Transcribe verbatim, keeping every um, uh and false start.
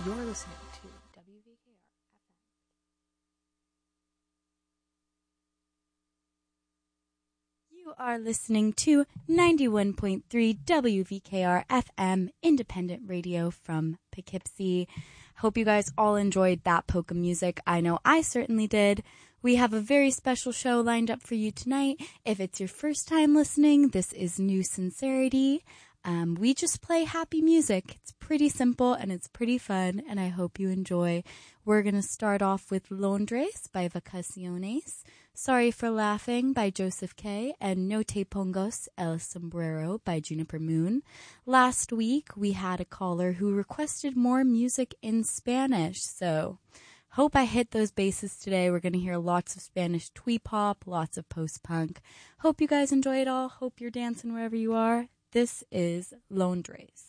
You're listening to W V K R F M. You are listening to ninety-one point three W V K R F M, independent radio from Poughkeepsie. Hope you guys all enjoyed that polka music. I know I certainly did. We have a very special show lined up for you tonight. If it's your first time listening, this is New Sincerity. Um, we just play happy music. It's pretty simple and it's pretty fun, and I hope you enjoy. We're going to start off with Londres by Vacaciones, Sorry for Laughing by Joseph K, and No Te Pongos El Sombrero by Juniper Moon. Last week, we had a caller who requested more music in Spanish, so hope I hit those bases today. We're going to hear lots of Spanish twee pop, lots of post-punk. Hope you guys enjoy it all. Hope you're dancing wherever you are. This is Londres.